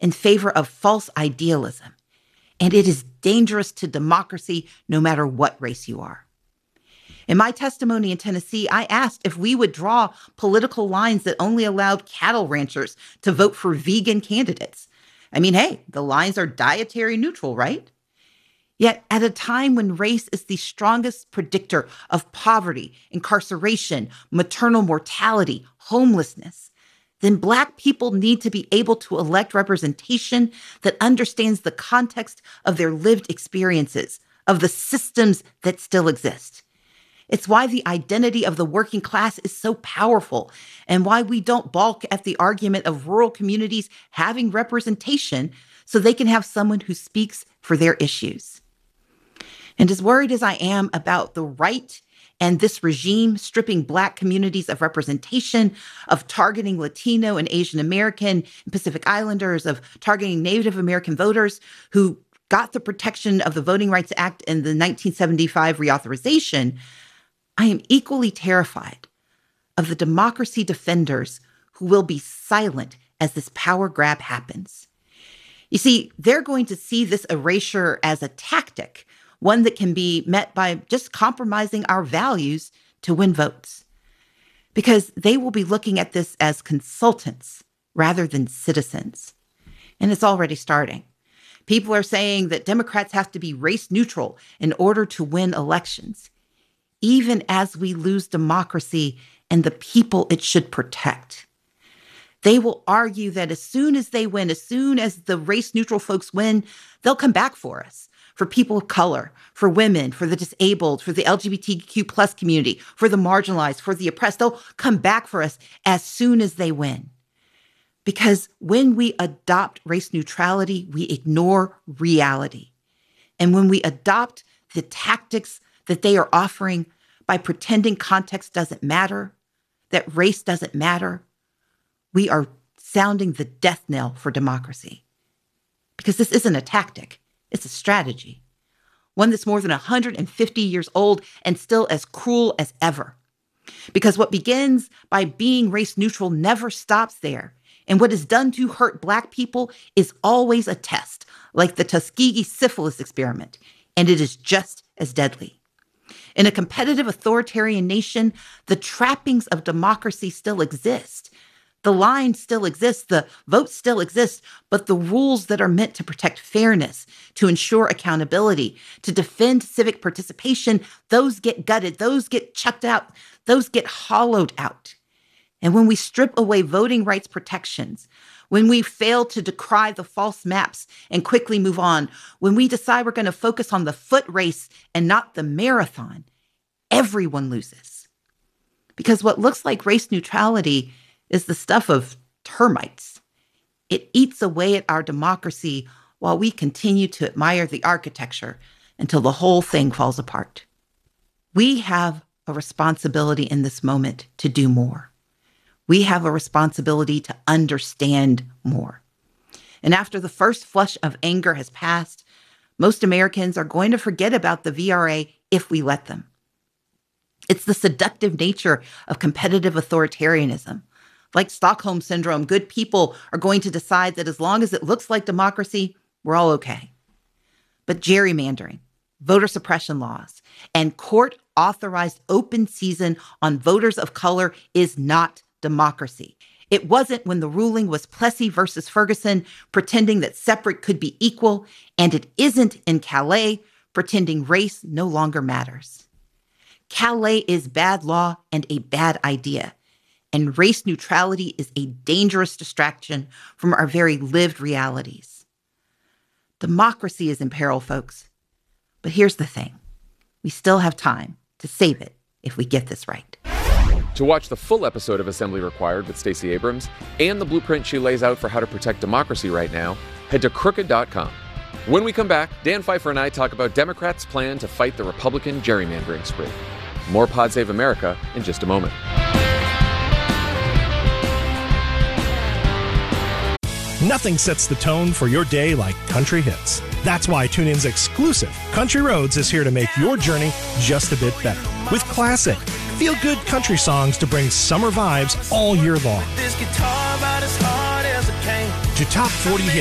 in favor of false idealism. And it is dangerous to democracy no matter what race you are. In my testimony in Tennessee, I asked if we would draw political lines that only allowed cattle ranchers to vote for vegan candidates. I mean, hey, the lines are dietary neutral, right? Yet at a time when race is the strongest predictor of poverty, incarceration, maternal mortality, homelessness, then Black people need to be able to elect representation that understands the context of their lived experiences, of the systems that still exist. It's why the identity of the working class is so powerful and why we don't balk at the argument of rural communities having representation so they can have someone who speaks for their issues. And as worried as I am about the right and this regime stripping Black communities of representation, of targeting Latino and Asian American and Pacific Islanders, of targeting Native American voters who got the protection of the Voting Rights Act in the 1975 reauthorization, I am equally terrified of the democracy defenders who will be silent as this power grab happens. You see, they're going to see this erasure as a tactic, one that can be met by just compromising our values to win votes. Because they will be looking at this as consultants rather than citizens. And it's already starting. People are saying that Democrats have to be race neutral in order to win elections, even as we lose democracy and the people it should protect. They will argue that as soon as they win, as soon as the race neutral folks win, they'll come back for us, for people of color, for women, for the disabled, for the LGBTQ plus community, for the marginalized, for the oppressed. They'll come back for us as soon as they win. Because when we adopt race neutrality, we ignore reality. And when we adopt the tactics that they are offering by pretending context doesn't matter, that race doesn't matter, we are sounding the death knell for democracy. Because this isn't a tactic, it's a strategy. One that's more than 150 years old and still as cruel as ever. Because what begins by being race neutral never stops there. And what is done to hurt Black people is always a test, like the Tuskegee syphilis experiment, and it is just as deadly. In a competitive authoritarian nation, the trappings of democracy still exist. The line still exists, the vote still exists, but the rules that are meant to protect fairness, to ensure accountability, to defend civic participation, those get gutted, those get chucked out, those get hollowed out. And when we strip away voting rights protections, when we fail to decry the false maps and quickly move on, when we decide we're going to focus on the foot race and not the marathon, everyone loses. Because what looks like race neutrality is the stuff of termites. It eats away at our democracy while we continue to admire the architecture until the whole thing falls apart. We have a responsibility in this moment to do more. We have a responsibility to understand more. And after the first flush of anger has passed, most Americans are going to forget about the VRA if we let them. It's the seductive nature of competitive authoritarianism. Like Stockholm Syndrome, good people are going to decide that as long as it looks like democracy, we're all okay. But gerrymandering, voter suppression laws, and court-authorized open season on voters of color is not democracy. It wasn't when the ruling was Plessy versus Ferguson, pretending that separate could be equal, and it isn't in Calais, pretending race no longer matters. Calais is bad law and a bad idea, and race neutrality is a dangerous distraction from our very lived realities. Democracy is in peril, folks. But here's the thing. We still have time to save it if we get this right. To watch the full episode of Assembly Required with Stacey Abrams and the blueprint she lays out for how to protect democracy right now, head to crooked.com. When we come back, Dan Pfeiffer and I talk about Democrats' plan to fight the Republican gerrymandering spree. More Pod Save America in just a moment. Nothing sets the tone for your day like country hits. That's why TuneIn's exclusive Country Roads is here to make your journey just a bit better. With classic, feel-good country songs to bring summer vibes all year long. To top 40 hits.